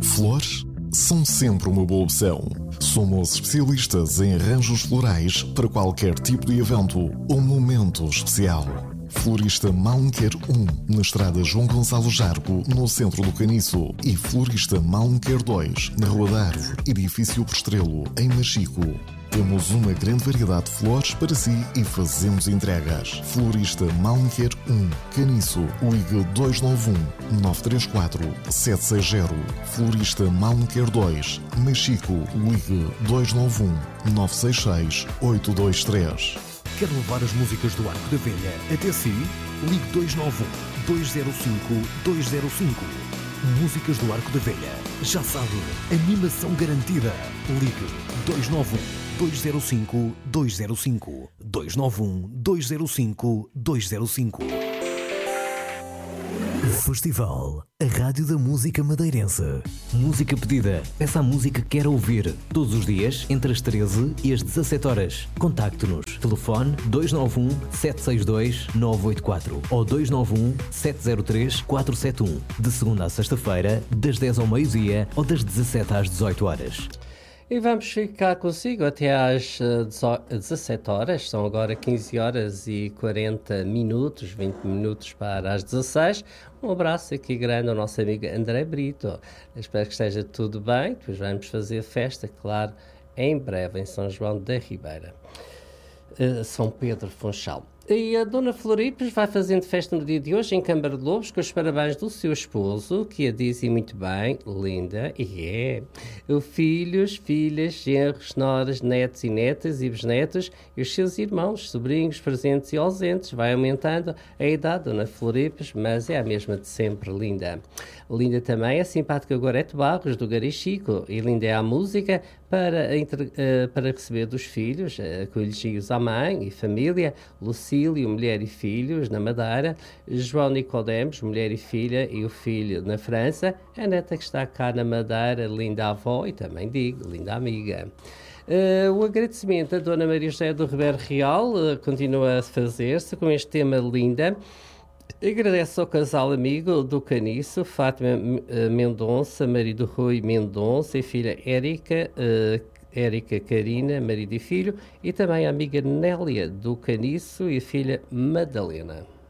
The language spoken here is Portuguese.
Flores são sempre uma boa opção. Somos especialistas em arranjos florais para qualquer tipo de evento ou momento especial. Florista Malmequer 1, na estrada João Gonçalo Jargo, no centro do Caniço. E Florista Malmequer 2, na Rua da Árvore, edifício Postrelo, em Machico. Temos uma grande variedade de flores para si e fazemos entregas. Florista Malmequer 1, Caniço, ligue 291-934-760. Florista Malmequer 2, Machico, ligue 291-966-823. Quer levar as músicas do Arco da Velha até si? Ligue 291-205-205. Músicas do Arco da Velha. Já sabe, animação garantida. Ligue 291-205-205. 291-205-205. Festival, a Rádio da Música Madeirense. Música pedida. Peça a música que quer ouvir. Todos os dias, entre as 13 e as 17 horas. Contacte-nos. Telefone 291-762-984 ou 291-703-471. De segunda a sexta-feira, das 10 ao meio-dia ou das 17 às 18 horas. E vamos ficar consigo até às 17 horas, são agora 15 horas e 40 minutos, 20 minutos para as 16. Um abraço aqui grande ao nosso amigo André Brito. Espero que esteja tudo bem, depois vamos fazer festa, claro, em breve em São João da Ribeira. São Pedro Funchal. E a Dona Floripes vai fazendo festa no dia de hoje em Câmara de Lobos, com os parabéns do seu esposo, que a dizem muito bem, linda, e filhos, filhas, genros, noras, netos e netas e bisnetos, e os seus irmãos, sobrinhos, presentes e ausentes. Vai aumentando a idade, Dona Floripes, mas é a mesma de sempre, linda. Linda também é a simpática Gorete Barros, do Garichico, e linda é a música para receber dos filhos, acolhigios à mãe e família, Lucílio, mulher e filhos, na Madeira, João Nicodemos, mulher e filha, e o filho na França, a neta que está cá na Madeira, linda avó e também digo, linda amiga. O agradecimento a Dona Maria José do Ribeiro Real continua a fazer-se com este tema linda. Agradeço ao casal amigo do Caniço, Fátima Mendonça, marido Rui Mendonça e filha Érica Carina, marido e filho, e também a amiga Nélia do Caniço e a filha Madalena.